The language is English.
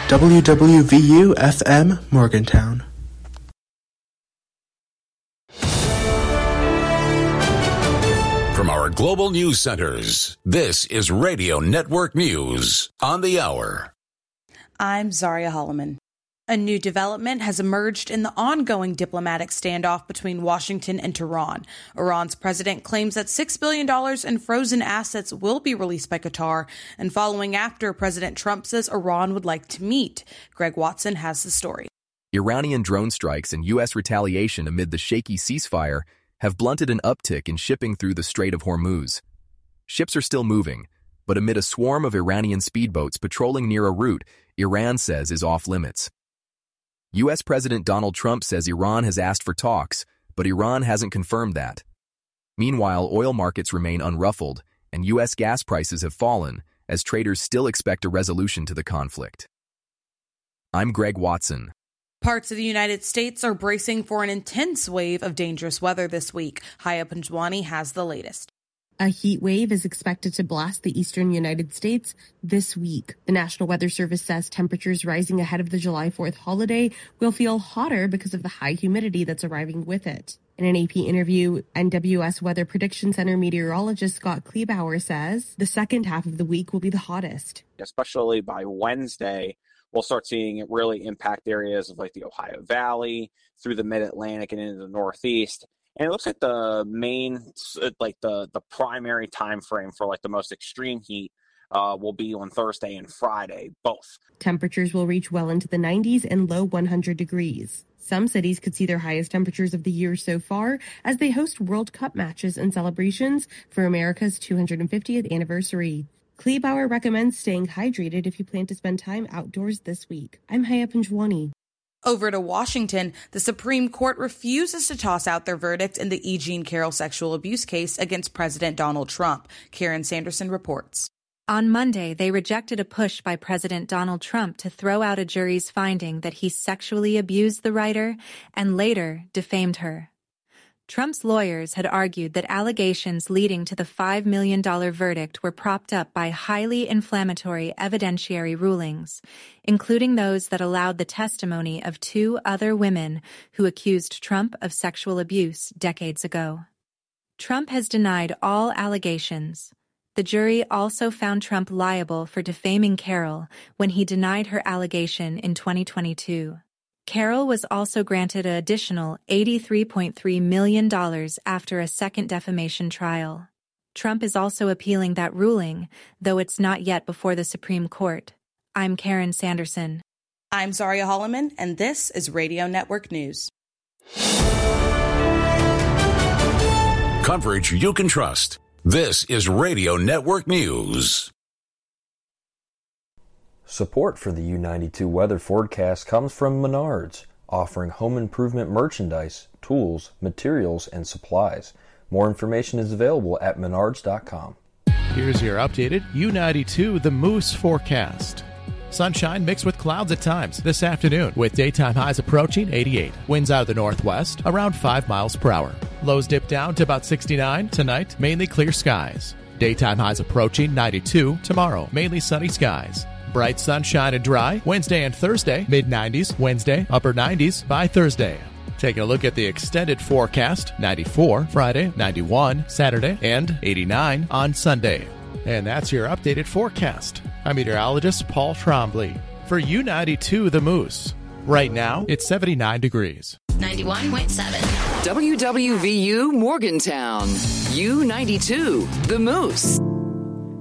WWVU-FM Morgantown. From our global news centers, this is Radio Network News on the Hour. I'm Zaria Holloman. A new development has emerged in the ongoing diplomatic standoff between Washington and Tehran. Iran's president claims that $6 billion in frozen assets will be released by Qatar, and following after, President Trump says Iran would like to meet. Greg Watson has the story. Iranian drone strikes and U.S. retaliation amid the shaky ceasefire have blunted an uptick in shipping through the Strait of Hormuz. Ships are still moving, but amid a swarm of Iranian speedboats patrolling near a route Iran says is off-limits. U.S. President Donald Trump says Iran has asked for talks, but Iran hasn't confirmed that. Meanwhile, oil markets remain unruffled, and U.S. gas prices have fallen, as traders still expect a resolution to the conflict. I'm Greg Watson. Parts of the United States are bracing for an intense wave of dangerous weather this week. Haya Panjwani has the latest. A heat wave is expected to blast the eastern United States this week. The National Weather Service says temperatures rising ahead of the July 4th holiday will feel hotter because of the high humidity that's arriving with it. In an AP interview, NWS Weather Prediction Center meteorologist Scott Kleebauer says the second half of the week will be the hottest. Especially by Wednesday, we'll start seeing it really impact areas of like the Ohio Valley, through the Mid-Atlantic and into the Northeast. And it looks like the main, like the primary time frame for like the most extreme heat will be on Thursday and Friday, both. Temperatures will reach well into the 90s and low 100 degrees. Some cities could see their highest temperatures of the year so far as they host World Cup matches and celebrations for America's 250th anniversary. Kleebauer recommends staying hydrated if you plan to spend time outdoors this week. I'm Haya Panjwani. Over to Washington, the Supreme Court refuses to toss out their verdict in the E. Jean Carroll sexual abuse case against President Donald Trump. Karen Sanderson reports. On Monday, they rejected a push by President Donald Trump to throw out a jury's finding that he sexually abused the writer and later defamed her. Trump's lawyers had argued that allegations leading to the $5 million verdict were propped up by highly inflammatory evidentiary rulings, including those that allowed the testimony of two other women who accused Trump of sexual abuse decades ago. Trump has denied all allegations. The jury also found Trump liable for defaming Carroll when he denied her allegation in 2022. Carroll was also granted an additional $83.3 million after a second defamation trial. Trump is also appealing that ruling, though it's not yet before the Supreme Court. I'm Karen Sanderson. I'm Zaria Holloman, and this is Radio Network News. Coverage you can trust. This is Radio Network News. Support for the U92 weather forecast comes from Menards, offering home improvement merchandise, tools, materials, and supplies. More information is available at menards.com. Here's your updated U92 The Moose forecast. Sunshine mixed with clouds at times this afternoon, with daytime highs approaching 88. Winds out of the northwest, around 5 miles per hour. Lows dip down to about 69 tonight, mainly clear skies. Daytime highs approaching 92 tomorrow, mainly sunny skies. Bright sunshine and dry Wednesday and Thursday, mid-90s Wednesday, upper 90s by Thursday. Taking a look at the extended forecast, 94 Friday, 91 Saturday, and 89 on Sunday. And that's your updated forecast. I'm meteorologist Paul Trombley for U92 The Moose. Right now, it's 79 degrees. 91.7. WWVU Morgantown. U92 The Moose.